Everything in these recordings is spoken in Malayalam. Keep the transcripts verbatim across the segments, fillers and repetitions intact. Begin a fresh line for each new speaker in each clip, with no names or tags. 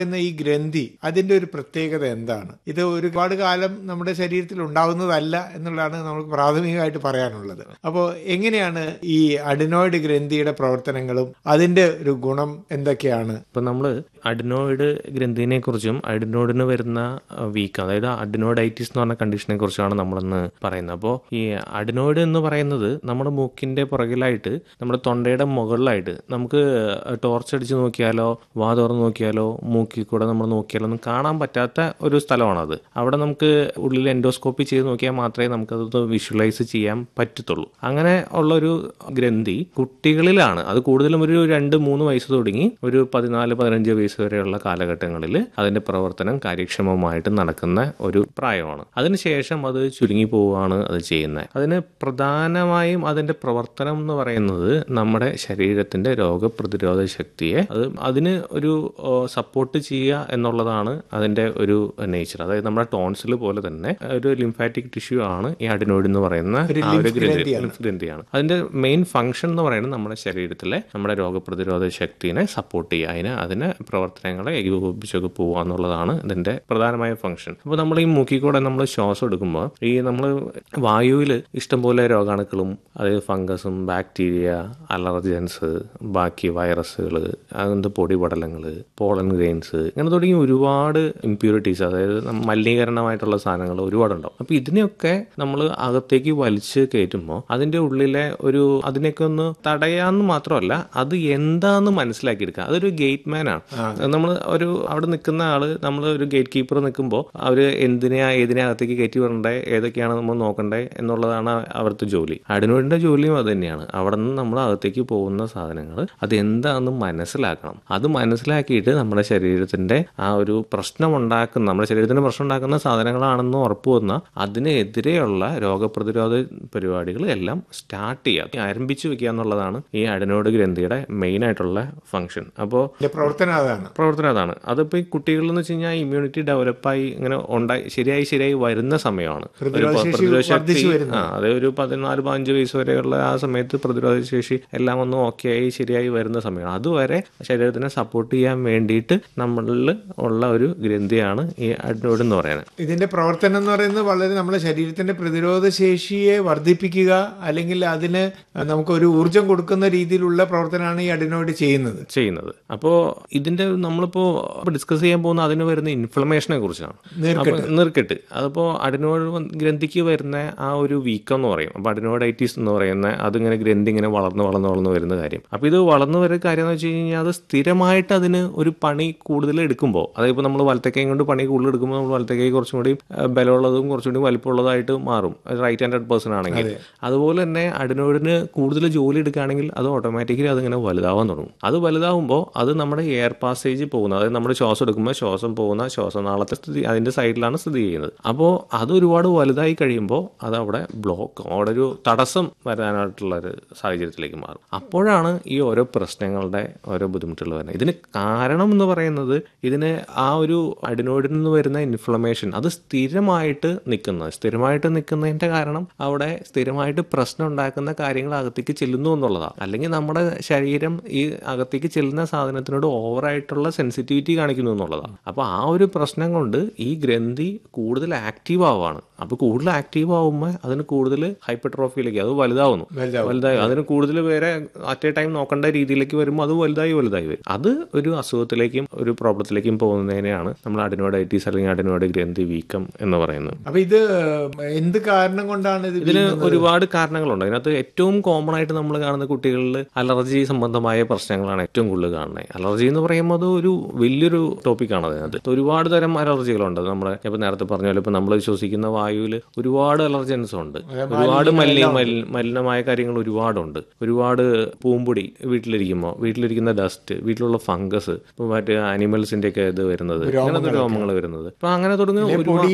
എന്ന ഈ ഗ്രന്ഥി അതിന്റെ ഒരു പ്രത്യേകത എന്താണ്? ഇത് ഒരുപാട് കാലം നമ്മുടെ ശരീരത്തിൽ ഉണ്ടാവുന്നതല്ല എന്നുള്ളതാണ് നമുക്ക് പ്രാഥമികമായിട്ട് പറയാനുള്ളത്. അപ്പോൾ എങ്ങനെയാണ് ഈ അഡിനോയിഡ് ഗ്രന്ഥിയുടെ പ്രവർത്തനങ്ങളും അതിന്റെ ഒരു ഗുണം എന്തൊക്കെയാണ്?
ഇപ്പം നമ്മൾ അഡിനോയിഡ് ഗ്രന്ഥിനെ കുറിച്ചും അഡിനോയിഡിന് വരുന്ന വീക്ക്, അതായത് അഡിനോയിഡൈറ്റിസ് എന്ന് പറഞ്ഞ കണ്ടീഷനെ കുറിച്ചാണ് നമ്മളിന്ന് പറയുന്നത്. അപ്പോൾ ഈ അഡിനോയിഡ് എന്ന് പറയുന്നത് നമ്മുടെ മൂക്കിന്റെ പുറകിലായിട്ട് നമ്മുടെ തൊണ്ടയുടെ മുകളിലായിട്ട് നമുക്ക് ടോർച്ച് അടിച്ച് നോക്കിയാലോ വാ തുറന്ന് നോക്കിയാലോ മൂക്കിൽ കൂടെ നമ്മൾ നോക്കിയാലോ ഒന്നും കാണാൻ പറ്റാത്ത ഒരു സ്ഥലമാണത്. അവിടെ നമുക്ക് ഉള്ളിൽ എൻഡോസ്കോപ്പി ചെയ്ത് നോക്കിയാൽ മാത്രമേ നമുക്കത് വിഷ്വലൈസ് ചെയ്യാൻ പറ്റത്തുള്ളൂ. അങ്ങനെ ഉള്ളൊരു ഗ്രന്ഥി കുട്ടികളിലാണ്. അത് കൂടുതലും ഒരു രണ്ട് മൂന്ന് വയസ്സ് തുടങ്ങി ഒരു പതിനാല് പതിനഞ്ച് വയസ്സ് വരെയുള്ള കാലഘട്ടങ്ങളിൽ അതിന്റെ പ്രവർത്തനം കാര്യക്ഷമമായിട്ട് നടക്കുന്ന ഒരു പ്രായമാണ്. അതിനുശേഷം അത് ചുരുങ്ങി പോവുകയാണ് അത് ചെയ്യുന്നത്. അതിന് പ്രധാനമായും അതിന്റെ പ്രവർത്തനം എന്ന് പറയുന്നത് നമ്മുടെ ശരീരത്തിന്റെ രോഗപ്രതിരോധ ശക്തിയെ അത് അതിന് ഒരു സപ്പോർട്ട് ചെയ്യുക എന്നുള്ളതാണ് അതിന്റെ ഒരു നേച്ചർ. അതായത് നമ്മുടെ ടോൺസിൽ പോലെ തന്നെ ഒരു ലിംഫാറ്റിക് ടിഷ്യൂ ആണ് ഈ അഡിനോയിഡ് എന്ന് പറയുന്ന ആ ഒരു ഗ്രന്ഥിയാണ്. അതിന്റെ മെയിൻ ഫംഗ്ഷൻ എന്ന് പറയുന്നത് നമ്മുടെ ശരീരത്തിലെ നമ്മുടെ രോഗപ്രതിരോധ ശക്തിനെ സപ്പോർട്ട് ചെയ്യുക, അതിന് അതിന് പ്രവർത്തനങ്ങളെ ഏകോപിപ്പിച്ചൊക്കെ പോവുക എന്നുള്ളതാണ് ഇതിന്റെ പ്രധാനമായ ഫംഗ്ഷൻ. അപ്പോൾ നമ്മൾ ഈ മൂക്കിൽ കൂടെ നമ്മൾ ശ്വാസം എടുക്കുമ്പോൾ ഈ നമ്മൾ വായുവിൽ ഇഷ്ടംപോലെ രോഗാണുക്കളും അതായത് ഫംഗസും ബാക്ടീരിയ അലർജൻസ് ബാക്കി വൈറസുകൾ അങ്ങനത്തെ പൊടിപടലങ്ങൾ പോളൻ ഗ്രെയിൻസ് ഇങ്ങനെ തുടങ്ങി ഒരുപാട് ഇംപ്യൂരിറ്റീസ് അതായത് മലിനീകരണമായിട്ടുള്ള സാധനങ്ങൾ ഒരുപാടുണ്ടാവും. അപ്പോൾ ഇതിനെയൊക്കെ നമ്മൾ അകത്തേക്ക് വലിച്ച് കയറ്റുമ്പോൾ അതിന്റെ ഉള്ളിലെ ഒരു അതിനെയൊക്കെ ഒന്ന് തടയാന്ന് മാത്രമല്ല അത് എന്താന്ന് മനസ്സിലാക്കിയെടുക്കുക. അതൊരു ഗേറ്റ് മാൻ ആണ്. നമ്മൾ ഒരു അവിടെ നിൽക്കുന്ന ആള് നമ്മൾ ഒരു ഗേറ്റ് കീപ്പർ നിൽക്കുമ്പോൾ അവര് എന്തിനാ ഏതിനെ അകത്തേക്ക് കയറ്റി വരണ്ടേ ഏതൊക്കെയാണ് നമ്മൾ നോക്കണ്ടേ എന്നുള്ളതാണ് അവിടുത്തെ ജോലി. അഡിനോയിഡിന്റെ ജോലിയും അത് തന്നെയാണ്. അവിടെ നിന്ന് നമ്മൾ അകത്തേക്ക് പോകുന്ന സാധനങ്ങൾ അത് എന്താണെന്ന് മനസ്സിലാക്കണം. അത് മനസ്സിലാക്കിയിട്ട് നമ്മുടെ ശരീരത്തിന്റെ ആ ഒരു പ്രശ്നം ഉണ്ടാക്കുന്ന നമ്മുടെ ശരീരത്തിന്റെ പ്രശ്നം ഉണ്ടാക്കുന്ന സാധനങ്ങളാണെന്ന് ഉറപ്പുവന്ന അതിനെതിരെയുള്ള രോഗപ്രതിരോധ പരിപാടികൾ എല്ലാം സ്റ്റാർട്ട് ചെയ്യുക, ആരംഭിച്ചു വെക്കുക എന്നുള്ളതാണ് ഈ അഡിനോയിഡ് ഗ്രന്ഥിയുടെ മെയിൻ ആയിട്ടുള്ള ഫംഗ്ഷൻ. അപ്പോൾ പ്രവർത്തനം അതാണ് പ്രവർത്തനം അതാണ് അതിപ്പോ ഈ കുട്ടികളിൽ എന്ന് വെച്ച് കഴിഞ്ഞാൽ ഇമ്മ്യൂണിറ്റി ഡെവലപ്പായി ഇങ്ങനെ ഉണ്ടായി ശരിയായി ശരിയായി വരുന്ന സമയമാണ്. പ്രതിരോധ ശക്തി ആ അത് ഒരു പതിനാല് പതിനഞ്ച് വയസ്സ് വരെയുള്ള ആ സമയത്ത് പ്രതിരോധ ശേഷി എല്ലാം ഒന്ന് ഓക്കെ ആയി ശരിയായി വരുന്ന സമയമാണ്. അതുവരെ ശരീരത്തിനെ സപ്പോർട്ട് ചെയ്യാൻ വേണ്ടിയിട്ട് നമ്മളിൽ ഉള്ള ഒരു ഗ്രന്ഥിയാണ് ഈ അഡിനോയിഡ് എന്ന് പറയുന്നത്.
ഇതിന്റെ പ്രവർത്തനം എന്ന് പറയുന്നത് വളരെ നമ്മുടെ ശരീരത്തിന്റെ പ്രതിരോധ ശേഷിയെ വർദ്ധിപ്പിക്കുക അല്ലെങ്കിൽ അതിന് നമുക്കൊരു ഊർജം കൊടുക്കുന്ന രീതിയിലുള്ള പ്രവർത്തനമാണ് ഈ അഡിനോയിഡ് ചെയ്യുന്നത് ചെയ്യുന്നത്
അപ്പോൾ ഇതിന്റെ നമ്മളിപ്പോ ഡിസ്കസ് ചെയ്യാൻ പോകുന്ന അതിന് വരുന്ന ഇൻഫ്ലമേഷനെ കുറിച്ചാണ്. നീർക്കെട്ട് അതിപ്പോ അഡിനോയിഡ് ഗ്രന്ഥിക്ക് വരുന്ന ആ ഒരു വീക്കം എന്ന് പറയും. അപ്പൊ അഡിനോയിഡൈറ്റിസ് എന്ന് പറയുന്ന അതിങ്ങനെ ഗ്രന്ഥി ഇങ്ങനെ വളർന്ന് വളർന്ന് വളർന്ന് വരുന്ന കാര്യം. അപ്പൊ ഇത് വളർന്നു വരുന്ന കാര്യം എന്ന് വെച്ച് കഴിഞ്ഞാൽ അത് സ്ഥിരമായിട്ട് അതിന് ഒരു പണി കൂടുതൽ എടുക്കുമ്പോൾ അതായത് ഇപ്പൊ നമ്മൾ വലത്തേക്കൈ കൊണ്ട് പണി കൂടുതൽ എടുക്കുമ്പോൾ നമ്മൾ വലത്തേക്കൈ കുറച്ചും കൂടി ബലമുള്ളതും കുറച്ചും കൂടി വലിപ്പമുള്ളതായിട്ട് മാറും റൈറ്റ് ഹാൻഡഡ് പേഴ്സൺ ആണെങ്കിൽ. അതുപോലെ തന്നെ അഡിനോയിഡിന് കൂടുതൽ ജോലി എടുക്കുകയാണെങ്കിൽ അത് ഓട്ടോമാറ്റിക്കലി അതിങ്ങനെ വലുതാവാൻ തുടങ്ങും. അത് വലുതാവുമ്പോൾ അത് നമ്മുടെ എയർ പാസേജ് പോകുന്നത് അതായത് നമ്മുടെ ശ്വാസം എടുക്കുമ്പോൾ ശ്വാസം പോകുന്ന ശ്വാസനാളത്തെ സ്ഥിതി അതിന്റെ സൈഡിലാണ് സ്ഥിതി ചെയ്യുന്നത്. അപ്പോൾ അത് ഒരുപാട് വലുതായി കഴിയുമ്പോൾ അത് അവിടെ ബ്ലോക്ക് അവിടെ ഒരു തടസ്സം വരാനായിട്ടുള്ള ഒരു സാഹചര്യത്തിലേക്ക് മാറും. അപ്പോഴാണ് ഈ ഓരോ പ്രശ്നങ്ങളുടെ ഓരോ ബുദ്ധിമുട്ടുകൾ വരുന്നത്. ഇതിന് കാരണം എന്ന് പറയുന്നത് ഇതിന് ആ ഒരു അഡിനോയിഡിൽ നിന്ന് വരുന്ന ഇൻഫ്ലമേഷൻ അത് സ്ഥിരമായിട്ട് നിൽക്കുന്നത് സ്ഥിരമായിട്ട് നിൽക്കുന്നതിന്റെ കാരണം അവിടെ സ്ഥിരമായിട്ട് പ്രശ്നം ഉണ്ടാക്കുന്ന കാര്യങ്ങൾ അകത്തേക്ക് ചെല്ലുന്നു എന്നുള്ളതാണ്. അല്ലെങ്കിൽ നമ്മുടെ ശരീരം ഈ അകത്തേക്ക് ചെല്ലുന്ന സാധനത്തിനോട് ഓവറായിട്ടുള്ള സെൻസിറ്റിവിറ്റി കാണിക്കുന്നു എന്നുള്ളതാണ്. അപ്പോൾ ആ ഒരു പ്രശ്നം കൊണ്ട് ഈ ഗ്രന്ഥി കൂടുതൽ ആക്റ്റീവ് ആവുകയാണ്. അപ്പോൾ കൂടുതൽ ആക്റ്റീവ് ആവുമ്പോൾ അതിന് കൂടുതൽ ഹൈപ്പർട്രോഫിയിലേക്ക് അത് വലുതാവുന്നു വലുതായി അതിന് കൂടുതൽ പേരെ അറ്റ് എ ടൈം നോക്കേണ്ട രീതിയിലേക്ക് വരുമ്പോൾ അത് വലുതായി വലുതായി വരും. അത് ഒരു അസുഖത്തിലേക്കും ഒരു പ്രോബ്ലത്തിലേക്കും പോകുന്നതിനെയാണ് നമ്മൾ അഡിനോയിഡൈറ്റിസ് അല്ലെങ്കിൽ അഡിനോയിഡ് ഗ്രന്ഥി വീക്കം എന്ന് പറയുന്നത്.
അപ്പൊ ഇത് എന്ത് കാരണം കൊണ്ടാണ്
ഇതിന് ഒരുപാട് കാരണങ്ങളുണ്ട്. അതിനകത്ത് ഏറ്റവും കോമൺ ആയിട്ട് നമ്മൾ കാണുന്ന കുട്ടികളിൽ അലർജി സംബന്ധമായ പ്രശ്നങ്ങളാണ് ഏറ്റവും കൂടുതൽ കാണുന്നത്. അലർജി എന്ന് പറയുമ്പോൾ അത് ഒരു വലിയൊരു ടോപ്പിക്കാണ്. അതിനകത്ത് ഒരുപാട് തരം അലർജികളുണ്ട്. നമ്മുടെ ഇപ്പൊ നേരത്തെ പറഞ്ഞ പോലെ ഇപ്പൊ നമ്മൾ ശ്വസിക്കുന്ന വായുവിൽ ഒരുപാട് അലർജൻസ് ഉണ്ട്. ഒരുപാട് മലിന മലിനമായ കാര്യങ്ങൾ ഒരുപാടുണ്ട്. ഒരുപാട് പൂമ്പൊടി വീട്ടിലിരിക്കുമ്പോൾ വീട്ടിലിരിക്കുന്ന ഡസ്റ്റ് വീട്ടിലുള്ള ഫംഗസ് മറ്റേ ആനിമൽസിന്റെ ഒക്കെ ഇത് വരുന്നത് അങ്ങനത്തെ രോഗങ്ങൾ വരുന്നത് അപ്പൊ അങ്ങനെ തുടങ്ങി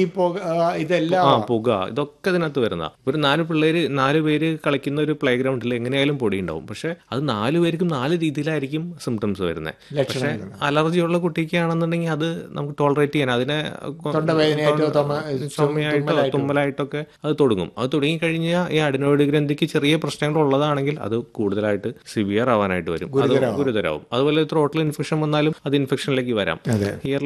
ആ പുക ഇതൊക്കെ ഇതിനകത്ത് വരുന്ന ഒരു നാല് പിള്ളേര് നാല് പേര് കളിക്കുന്ന ഒരു പ്ലേ ഗ്രൗണ്ടിൽ എങ്ങനെയായാലും പൊടി ഉണ്ടാവും. പക്ഷെ അത് നാല് പേർക്കും നാല് രീതിയിലായിരിക്കും സിംറ്റംസ് വരുന്നത്. പക്ഷെ അലർജി ഉള്ള കുട്ടിക്കാണെന്നുണ്ടെങ്കിൽ അത് നമുക്ക് ടോളറേറ്റ് ചെയ്യാൻ അതിനെ
തൊണ്ടവേദനയായിട്ടോ തുമ്മ-
ചുമയായിട്ടോ തുമ്മലായിട്ടൊക്കെ അത് തുടങ്ങും. അത് തുടങ്ങി കഴിഞ്ഞാൽ ഈ അഡിനോയിഡ് ഗ്രന്ഥിക്ക് ചെറിയ പ്രശ്നങ്ങൾ ഉള്ളതാണെങ്കിൽ അത് കൂടുതലായിട്ട് സിവിയർ ആവാനായിട്ട് വരും, അത് ഗുരുതരാവും. അതുപോലെ ത്രോട്ടിൽ ഇൻഫെക്ഷൻ വന്നാലും അത് ഇൻഫെക്ഷനിലേക്ക് വരാം.
അതെ.
ഇയർ